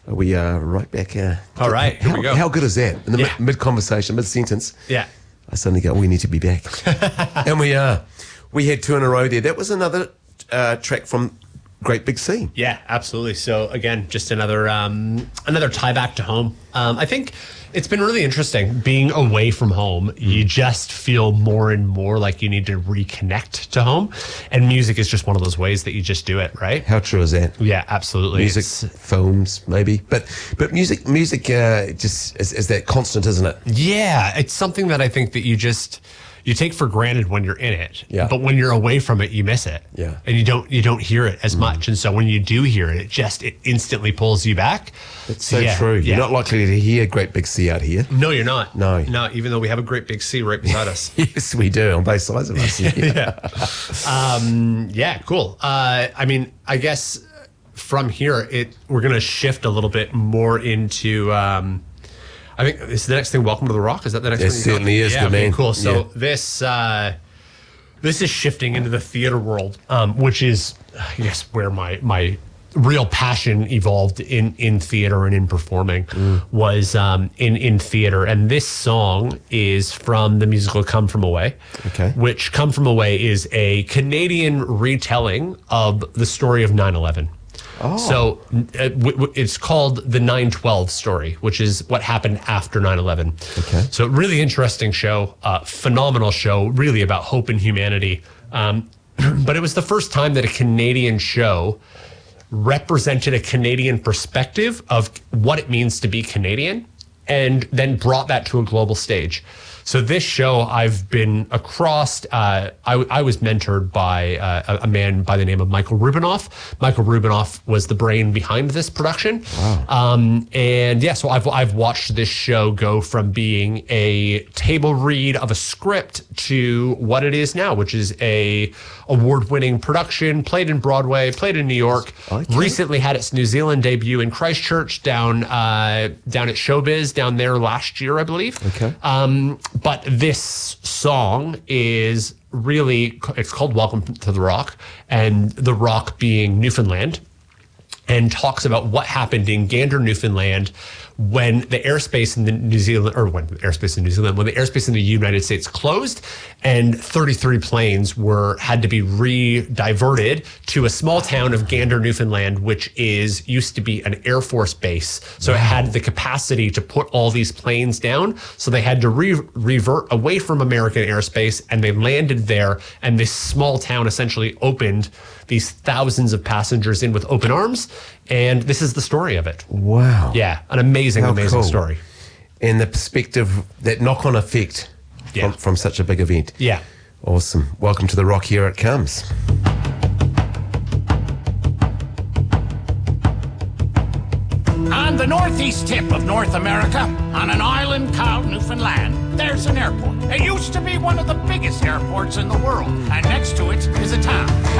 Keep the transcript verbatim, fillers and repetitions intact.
We are right back. Uh, All right, here how, we go. How good is that? In the Yeah. mid, mid-conversation, mid-sentence, Yeah. I suddenly go, we need to be back. And we are. We had two in a row there. That was another uh, track from Great Big Sea. Yeah, absolutely. So again, just another um, another tie back to home. Um, I think it's been really interesting being away from home. Mm. You just feel more and more like you need to reconnect to home, and music is just one of those ways that you just do it, right? How true is that? Yeah, absolutely. Music, It's, films, maybe, but but music, music, uh, just is, is that constant, isn't it? yeah, it's something that I think that you just you take for granted when you're in it. Yeah. But when you're away from it, you miss it. Yeah. And you don't you don't hear it as mm. much. And so when you do hear it, it just it instantly pulls you back. It's so yeah, true. You're yeah. not likely to hear Great Big Sea out here. No, you're not. No. No, even though we have a great big sea right beside us. Yes, we do on both sides of us. Yeah. yeah. Um, yeah, cool. Uh, I mean, I guess from here, it we're going to shift a little bit more into, um, I think, is the next thing Welcome to the Rock? Is that the next It thing? certainly is, yeah, good okay, man. cool. So Yeah. this, uh, this is shifting into the theater world, um, which is, I guess, where my, my real passion evolved in, in theater and in performing mm. was um, in, in theater. And this song is from the musical Come From Away, okay. which Come From Away is a Canadian retelling of the story of nine eleven. Oh. So uh, w- w- it's called the nine twelve story, which is what happened after nine eleven. Okay. So really interesting show, uh, phenomenal show, really about hope and humanity. Um, but it was the first time that a Canadian show represented a Canadian perspective of what it means to be Canadian and then brought that to a global stage. So this show I've been across, uh, I, I was mentored by uh, a, a man by the name of Michael Rubinoff. Michael Rubinoff was the brain behind this production. Wow. Um, and yeah, so I've, I've watched this show go from being a table read of a script to what it is now, which is a award-winning production, played in Broadway, played in New York, Okay. recently had its New Zealand debut in Christchurch down, uh, down at Showbiz down there last year, I believe. Okay. Um, But this song is really, it's called Welcome to the Rock, and the Rock being Newfoundland, and talks about what happened in Gander, Newfoundland, when the airspace in the New Zealand, or when the airspace in New Zealand, when the airspace in the United States closed, and thirty-three planes were had to be re-diverted to a small town of Gander, Newfoundland, which is used to be an Air Force base. So wow. It had the capacity to put all these planes down. So they had to re- revert away from American airspace, and they landed there. And this small town essentially opened these thousands of passengers in with open arms. And this is the story of it. Wow. Yeah, an amazing, How amazing cool. story. And the perspective, that knock-on effect Yeah. from, from such a big event. Yeah. Awesome. Welcome to the Rock. Here it comes. On the northeast tip of North America, on an island called Newfoundland, there's an airport. It used to be one of the biggest airports in the world, and next to it is a town.